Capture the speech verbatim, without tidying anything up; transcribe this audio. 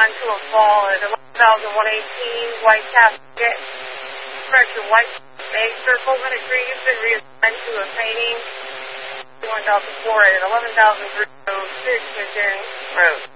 reassigned to a fall at eleven thousand one hundred eighteen, White Casket. Correction, White Bay Circle Ministry. You've been reassigned to a painting. one thousand four at eleven thousand three hundred six Mission Road.